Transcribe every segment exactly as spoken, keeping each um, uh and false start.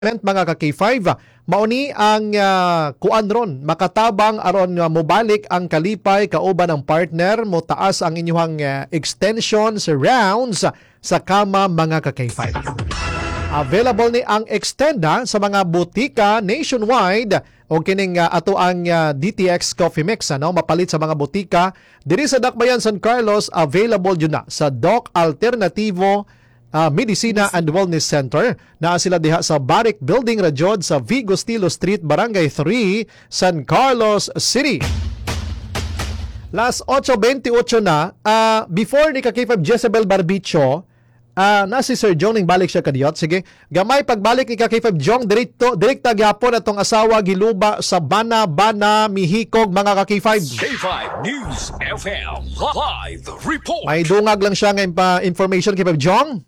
mga ka-K five, mauni ang uh, kuan ron, makatabang aron uh, mobalik ang kalipay kauban ng partner, mo taas ang inyong uh, extension sa rounds sa kama mga ka-K five. Available ni ang extenda sa mga butika nationwide o kining uh, ato ang uh, D T X Coffee Mix, ano, mapalit sa mga butika diri sa Dakbayan, San Carlos. Available yun na sa Doc Alternativo Uh, Medicina and Wellness Center. Naa sila diha sa Barrick Building Rajod sa Vigo Stilo Street, Barangay three, San Carlos City. Last eight twenty-eight na, uh, before ni ka-K five Jezebel Barbicho, uh, na si Sir Jong ning balik siya kadiyot. Sige, gamay pagbalik ni ka-K five Jong direkto direkta gyapon atong asawa giluba sa Bana Bana Mihikog mga ka-K five. K five News F M Live Report. May dungag lang siya ngayon pa information K five Jong.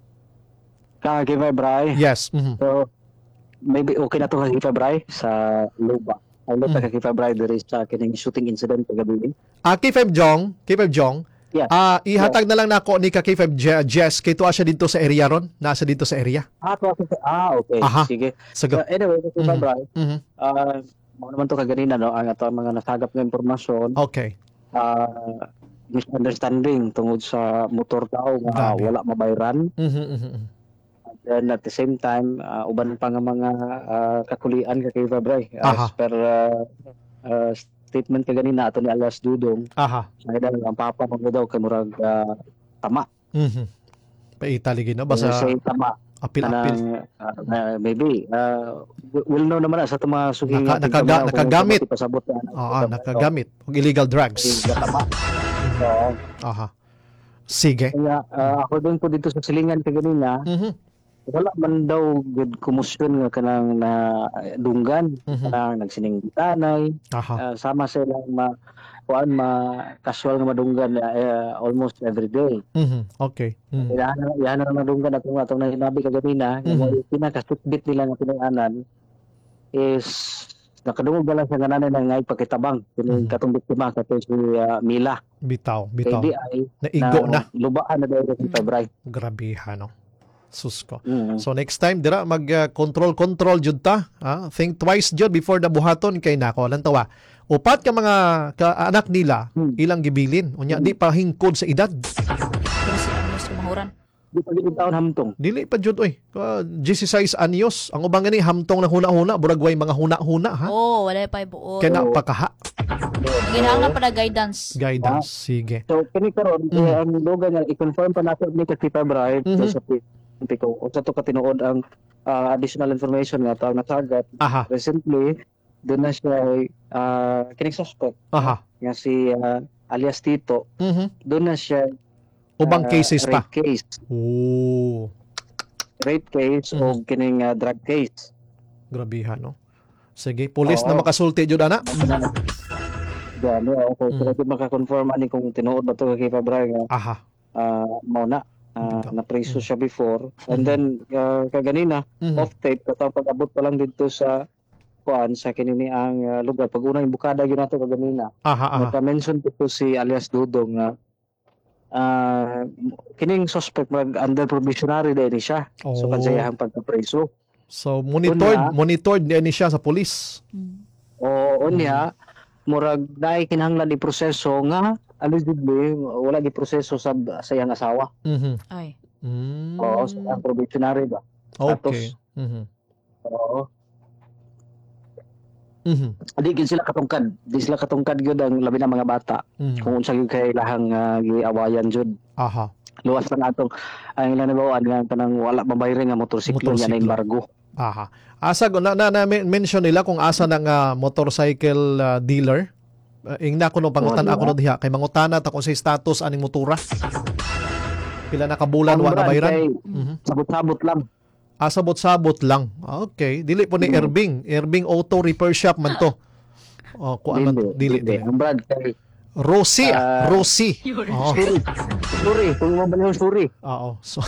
Kay Febray. Yes. Mm-hmm. So, maybe okay na to kay Febray sa Luba. Ang lupa Mm-hmm. kay Febray diri sa kining shooting incident kagabi. Ah, K five Jong, K five Jong. Yeah. Ah, ihatag na lang nako ni ka K five Je- Jess kay tuwa siya dito sa area ron, nasa dito sa area. Ah, to, ah okay. Aha. Sige. Sige. So, anyway, kay Mhm. Febray, Mhm. ah mo naman to kaganina no, ang ato mga nasagap nga impormasyon. Okay. Ah misunderstanding tungod sa motor tao nga Grabe. wala mabayran. Mhm. Mhm. And at the same time, uh, uban pa nga mga uh, kakulian ka kay Febray. Aha. As per uh, uh, statement ka ganina ato ni Alias Dudong, Aha. ay dahil ang papa mo daw kay murag uh, tama. Mhm. Paitaligin na Basta basta say tama. apil-apil. Kanang, uh, uh, maybe uh, we'll know naman na sa itong mga suking Naka- nakaga- nakagamit. pasabot na Oo, nakagamit og illegal drugs. tama. So, Aha. Sige. kaya uh, ako din po dito sa silingan ka ganina, Mhm. wala man daw good kumusyon nga kanang na dunggan, Mhm. kanang nagsining tanay. Aha. Uh, sama silang ma kuan ma casual nga madunggan uh, almost every day. Mhm. Okay. Mhm. Yan yan na madunggan atong atong nahinabi kagabi na, Mhm. yung pinaka-sweet nila nga pinanganan is nakadungog na lang sa gananay na ngay pakitabang kining Mhm. katong biktima kato si uh, Mila. Bitaw, Kay bitaw. di ay Naigo na. lubaan na daw si Febray. Grabihan, no. Susko. Mm. So next time dira mag uh, control control jud ta. Ah, think twice jud before na buhaton kay nako lang tawa. Upat ka mga ka anak nila Hmm. ilang gibilin. Unya di pa hingkod sa edad. Pero si Agnes kumahuran. Di pa gid taon hamtong. Dili pa jud oy. Uh, sixteen anyos. Ang ubang gani hamtong na huna-huna, burag way mga huna-huna ha. Oo, oh, wala pa ibuot. Kaya na pakaha Ginahang na para guidance. guidance. Sige. So kini karon Mm. eh, ang lugar nga i-confirm pa nato ni kay Febray Mhm. sa piko. O sa to ka tinuod ang ah, additional information nga tawag na sagat. Aha. Recently, doon na siya uh, kining suspect Aha. nga si ah, alias Tito. Mhm. Doon na siya Ubang ah, cases pa. rape case, Oh, rape case Mhm. o kining ah, drug case. grabihan no. Sige, pulis Oo. na makasulti jud ana. Gani ako Mhm. kung mm. maka-confirm ani kung tinuod ba to kay Febray nga Aha. uh, mao na uh, Ito. na preso Mhm. siya before. And Mhm. then uh, kaganina Mhm. off tape katong pag-abot pa lang dito sa kuan sa kinini ang uh, lugar pag unang bukada gyud nato kaganina. Aha, aha. Naka-mention po to si alias Dudong nga ah kining suspect mag under probationary din siya. So Oh. kansayahang pagka-preso. So monitored, Una. monitored ni siya sa pulis. Mm. O unya murag dai kinahanglan di proseso nga allegedly wala di proseso sa sa iyang asawa. Mhm. Ay. Mm. Oo, so ang probationary ba. Okay. status. Mhm. Oo. Mhm. Di gid sila katungkad. Di sila katungkad gyud ang labi na mga bata. Mhm. Kung unsa gyud kay lahang uh, giawayan jud. Aha. Luwas pa natong ang ilang nabawaan nga kanang wala mabayre nga motorsiklo yan na Motorsiklo. embargo. Aha. Asa na, na, na mention nila kung asa ng ah, motorcycle ah, dealer. Uh, ingna ko no pangutan Wala. ako no diha kay mangutana ta kung sa status aning motora. Pila na kabulan wa na brand bayran. kay Mhm. sabot-sabot lang. Asabot-sabot lang. Okay, dili po ni Mhm. Erbing. Erbing Auto Repair Shop man to. Oh, kuan man to. Dili, dili. Ang brand kay Rosie, ah. Ah, Rosie. Oo. Suri. Suri, kung mo ba yung Suri? Oo. So,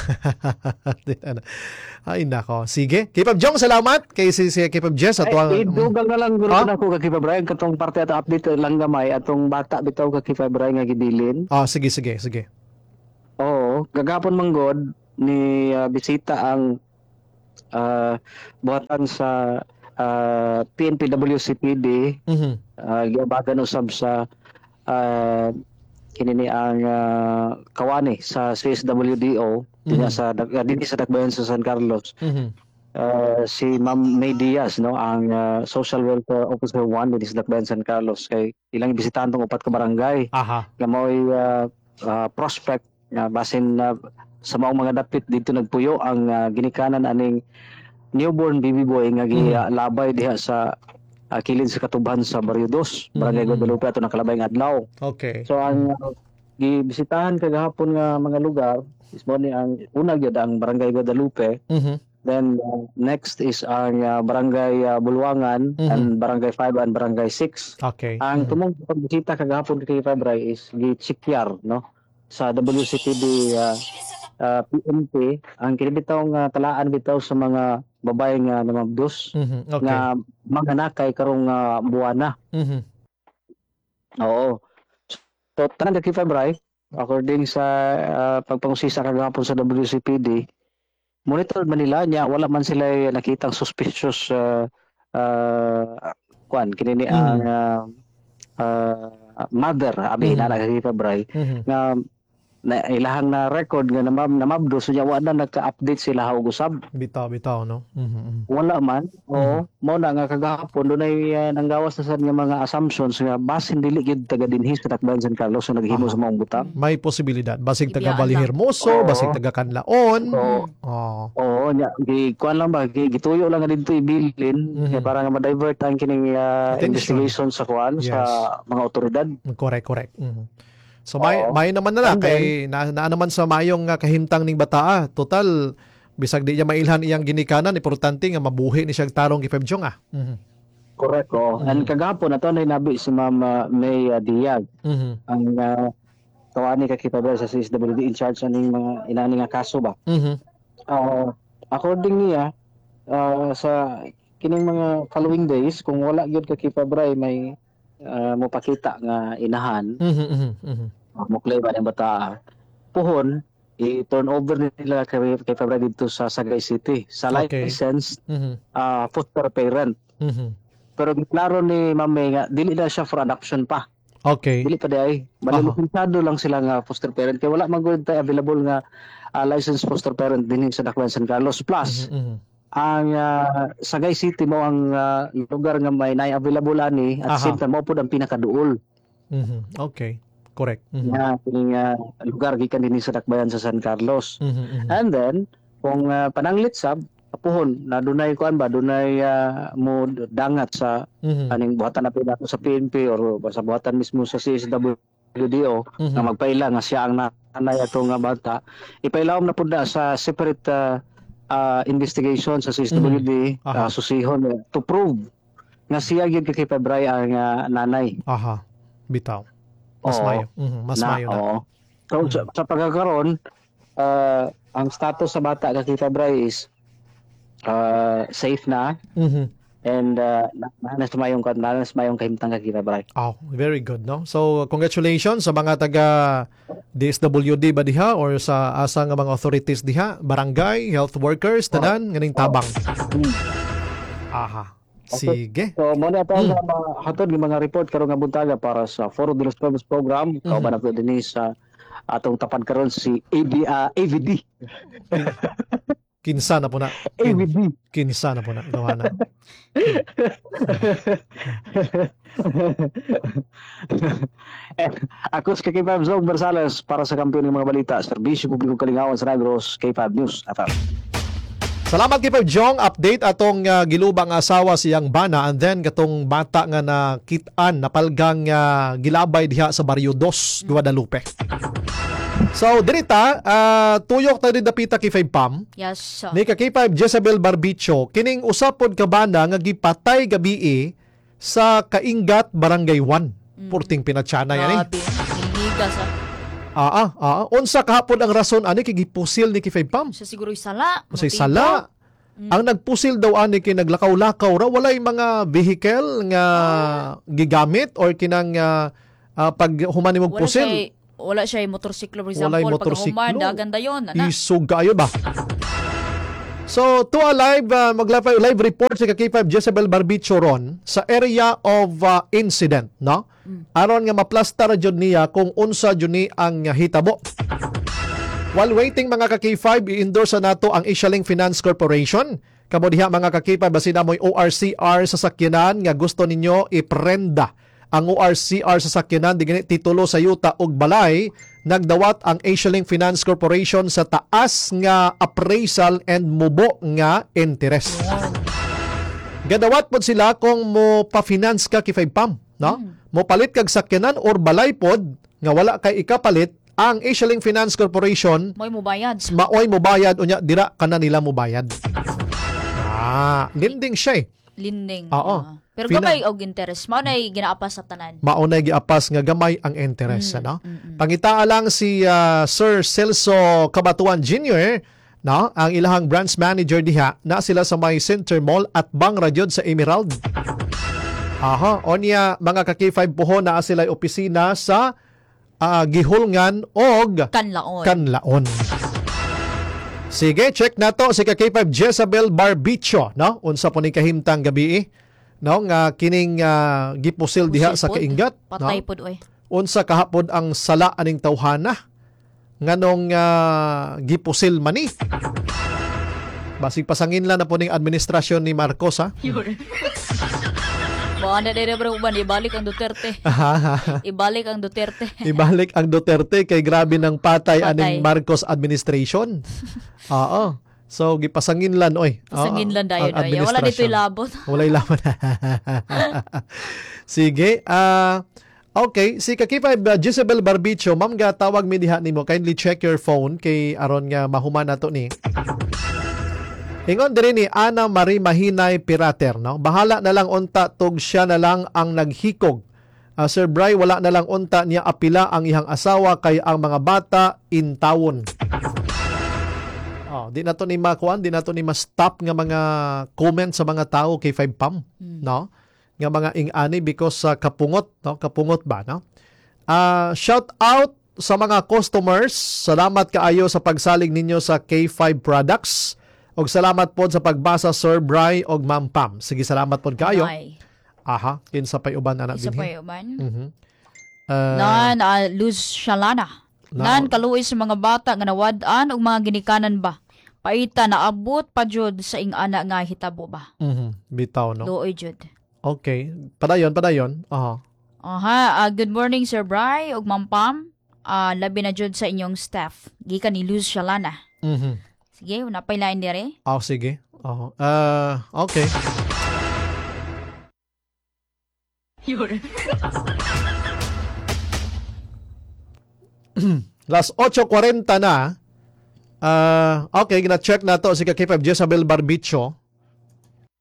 ay nako. Sige. Keep up Jong, salamat kay si, si Keep up Jess at Ay, idugang na lang guro Ah? na ko kay Brian katong parte at update lang gamay atong bata bitaw kay Brian nga gibilin. Ah, sige sige sige. Oo, gagapon man god ni ah, bisita ang uh, buhatan sa uh, P N P W C P D, Mhm. uh, giabagan usab sa uh, kinini ang uh, kawani sa C S W D O dinya Mhm. sa Dag- uh, dinhi sa Dakbayan sa San Carlos. Mhm. Uh, si Ma'am May Diaz, no, ang uh, Social Welfare Officer one dinhi sa Dakbayan San Carlos, kay ilang bisitahan tong upat ka barangay Aha. nga mao'y uh, uh, prospect nga basin na sa maong mga dapit dito nagpuyo ang uh, ginikanan aning newborn baby boy nga gilabay diha sa uh, kilid sa Katuban sa Barrio dos, Barangay Mhm. Guadalupe ato nakalabay nga adlaw. Okay. So ang uh, gibisitahan kagahapon nga mga lugar is mo ni ang una gyud ang Barangay Guadalupe, Mhm. then uh, next is ang uh, Barangay uh, Bulwangan Mhm. and Barangay five and Barangay six. Okay. Ang Mhm. tumong pagbisita kagahapon kay Febray is gichikyar, no, sa W C P D uh, uh, P N P ang kini bitaw nga talaan bitaw sa mga babae nga namabdos Mhm. Okay. nga manganakay karong uh, buwana. Mhm. Oo. So tanan kay Febray according sa uh, pagpangusisa kagahapon sa W C P D, monitor man nila niya wala man sila nakitang suspicious uh, uh, kwan kini ni ang uh, uh, mother abi Mhm. na kay Febray Mhm. nga na ilahang na record nga namab namabdos niya wala nagka-update sila og usab. Bitaw, bitaw, no? Mhm. Mhm. Wala man. Oo, mo na nga kagahapon dunay uh, nanggawas na sad nga mga assumptions nga basin dili gyud taga dinhi sa Dakbayan San Carlos sa naghimo Aha. sa maong butang. May posibilidad. Basig taga Ibiyaan Bali lang. Hermoso, Oo. basig taga Canlaon. Oo. Oh. Oo, nya gi kuan lang ba gi, gituyo lang nga didto ibilin Mhm. kaya para nga ma-divert ang kining uh, Attention. investigation sa kuan Yes. sa mga otoridad. Correct, correct. Mhm. So may Oo. may naman na lang And kay na, na naman sa mayong nga kahimtang ning bataa. Total bisag di niya mailhan iyang ginikanan, importante nga mabuhi ni siyang tarong kay Pebjong ah. Mhm. Correct ko. Mhm. And kagahapon ato na nabi si Ma'am uh, May uh, Diaz Mhm. ang uh, kawani ka kita ba sa C S W D in charge aning mga inani nga kaso ba. Mhm. Uh, according niya uh, sa kining mga following days kung wala gyud ka kay Febray may uh, mopakita nga inahan Mhm. Mhm. Mhm. muklay ba ng bata puhon i-turn over nila kay, kay Febray dito sa Sagay City sa Okay. license Mhm. uh, foster parent. Mhm. Pero klaro ni Ma'am May nga dili na siya for adoption pa. Okay. Dili pa day. Malilisensado lang sila nga foster parent kay wala man gud tay available nga uh, licensed foster parent dinhi sa Dakbayan San Carlos. Plus Mhm. Mhm. ang uh, Sagay City mo ang uh, lugar nga may na-available ani at Aha. same time mo pud ang pinakaduol Mhm. Okay. Correct. Mhm. nga kining uh, lugar gikan dinhi sa Dakbayan sa San Carlos. Mhm. Mhm. And then kung uh, pananglit sab apuhon na dunay kuan ba dunay uh, mo dangat sa Mhm. aning buhatan na pila sa P N P or sa buhatan mismo sa C S W D O Mhm. nga magpaila nga siya ang nanay ato nga bata ipailawom na pud na sa separate uh, uh, investigation sa C S W D Aha. uh, susihon eh, to prove nga siya gyud kay Febray ang uh, nanay. Aha. Bitaw. Mas Oo. mayo. Mhm. Mas na, mayo na. oo. So sa, sa pagkakaroon uh, ang status sa bata kay Febray is uh, safe na Mhm. and uh, nanas mayong nanas mayong kahimtang kay Febray. Oh, very good, no? So, congratulations sa mga taga D S W D ba diha or sa asa nga mga authorities diha, barangay, health workers, tanan, nganing tabang. Aha. Sige. So mo na Hmm. tayo nga mga hatod ng mga report karon nga buntaga para sa Foro de los Pueblos program Mhm. kauban na dinhi sa atong tapad karon si A B uh, A V D. Kinsa na po na. A V Kin, D. kinsa na po na. Gawana. Ako si K five Zong Barsales para sa kampiyon ng mga balita, Serbisyo Publiko Kalingawan sa Negros, K five News. Atal. Salamat kay Jong, update atong uh, gilubang asawa siyang bana and then katong bata nga nakitaan napalgang uh, gilabay diha sa Barrio dos, Guadalupe. So, dirita, uh, tuyok tayo din dapita kay five Pam. Yes. sir. Ni ka K five Jezebel Barbicho, kining usapod ka bana nga gipatay gabi sa Kaingat Barangay one. Purting pinatsana yan eh. Grabe. Hinigas ah. Ah, ah, ah. Unsa kahapon ang rason ani kay gipusil ni kay five Pam? Siya siguro sala. Kasi motibo. sala. Ang nagpusil daw ani kay naglakaw-lakaw ra walay mga vehicle nga gigamit or kinang uh, uh, pag human nimong Wala pusil. siya, wala siya motorsiklo for example. Walay Pag motorsiklo. human, daganda yun. Ana. Isog kaayo ba? So, to a live, uh, mag-live live report si K five Jezebel Barbicho ron sa area of uh, incident, no? Aron nga maplastar jud niya kung unsa jud ni ang uh, hitabo. While waiting mga ka-K five, i-endorse na nato ang Asialink Finance Corporation. Kamo diha mga ka-K five, basin na mo'y O R C R sa sakyanan nga gusto ninyo iprenda ang O R C R sa sakyanan, di ganit titulo sa yuta og balay, nagdawat ang Asialink Finance Corporation sa taas nga appraisal and mubo nga interest. Gadawat pod sila kung mo pa-finance ka K five Pam, no? Mo palit kag sakyanan or balay pod nga wala kay ikapalit, ang Asialink Finance Corporation Mo'y mo bayad. maoy mo bayad unya dira kana nila mo bayad. Ah, linding siya eh. Linding. Oo. Ah. Pero Finan- gamay og interest. Mao nay ginaapas sa tanan. Maunay giapas nga gamay ang interest, Mm, ano? mm, mm. Pangitaa lang si ah, Sir Celso Cabatuan Junior, no? Ang ilahang branch manager diha, na sila sa may Center Mall at Bang Radyod sa Emerald. Aha, onya mga ka-K five puho na sila opisina sa ah, Gihulngan og Kanlaon. Kanlaon. Sige, check na to si K five Jezebel Barbicho, no? Unsa po ni kahimtang gabi, no? Nga kining ah, gipusil diha sa Pusil pod. kaingat, Patay no? pod oy. Unsa kahapon ang sala aning tawhana nganong uh, gipusil mani. Basig pasangin lang na po ning administrasyon ni Marcos, ha? Baka na dire bro uban ibalik ang Duterte. Ibalik ang Duterte. Ibalik ang Duterte kay grabe ng patay, Patay. aning Marcos administration. Oo. So gipasangin lan oy. Pasangin Oo, lang dayon ang oy. Wala dito administrasyon. ilabot. Walay laman. Sige. ah okay. Si K five uh, Jezebel Barbicho, ma'am ga tawag mi diha nimo. Kindly check your phone kay aron nga mahuman nato ni. Ingon diri ni Ana Marie Mahinay Pirater, no? Bahala na lang unta tug siya na lang ang naghikog. Ah, Sir Bry, wala na lang unta niya apila ang ihang asawa kay ang mga bata intawon. Oh, di na to ni makuan, di na to ni ma-stop nga mga comment sa mga tao kay five Pam, no? Nga mga ing-ani because sa kapungot, no? Kapungot ba, no? Ah, shout out sa mga customers. Salamat kaayo sa pagsalig ninyo sa K five products. Og salamat po sa pagbasa Sir Bry og Ma'am Pam. Sige, salamat po kaayo. Ay. Aha, kinsa pay uban ana Isa pa dinhi. uban. Mhm. Uh, Nan uh, Luz Shalana. Na- Nan kaluoy sa mga bata nga nawad-an og mga ginikanan ba. Paita na abot pa jud sa ing-ana nga hitabo ba. mhm, bitaw no. Luoy jud. Okay, padayon padayon. Aha. Aha, ah, good morning Sir Bry ug Ma'am Pam. Ah, labi na jud sa inyong staff. Gikan ni Luz Shalana. Mhm. Sige, napay line dire. Oh, sige. Oh. Uh, okay. Las eight forty na. Uh, okay, gina-check na to si K five Jezebel Barbicho.